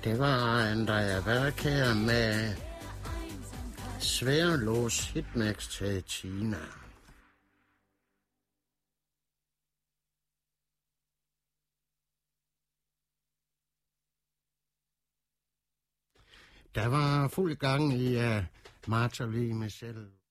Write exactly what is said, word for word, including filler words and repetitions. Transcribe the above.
Det var Andrea Berker med Sværlås Hitmax til Tina. Der var fuld gang i uh, Martha Lee Michelle.